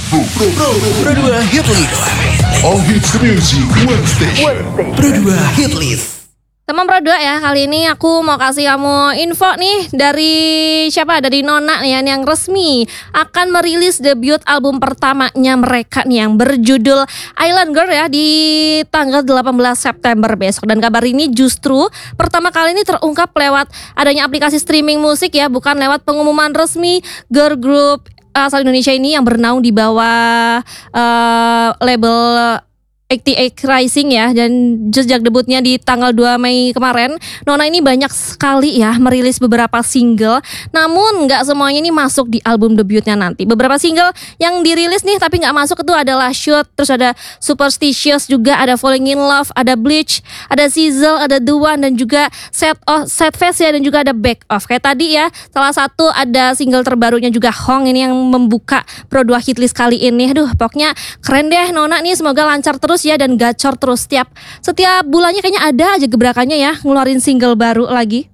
Pro 2 Hit List. All hits the music, one station. Pro 2 Hit List. Teman Pro 2 ya, kali ini aku mau kasih kamu info nih dari siapa? Dari Nona nih yang resmi akan merilis debut album pertamanya mereka nih yang berjudul Island Girl ya di tanggal 18 September besok. Dan kabar ini justru pertama kali ini terungkap lewat adanya aplikasi streaming musik ya, bukan lewat pengumuman resmi girl group asal Indonesia ini yang bernaung di bawah label 88 Rising ya. Dan sejak debutnya di tanggal 2 Mei kemarin, Nona ini banyak sekali ya merilis beberapa single. Namun gak semuanya ini masuk di album debutnya nanti. Beberapa single yang dirilis nih tapi gak masuk itu adalah Shoot, terus ada Superstitious juga, ada Falling in Love, ada Bleach, ada Sizzle, ada The One, dan juga Sad Face ya, dan juga ada Back Off. Kayak tadi ya, salah satu ada single terbarunya juga Hong ini yang membuka Pro 2 Hitlist kali ini. Aduh, pokoknya keren deh Nona nih, semoga lancar terus ya dan gacor terus. Setiap bulannya kayaknya ada aja gebrakannya ya ngeluarin single baru lagi.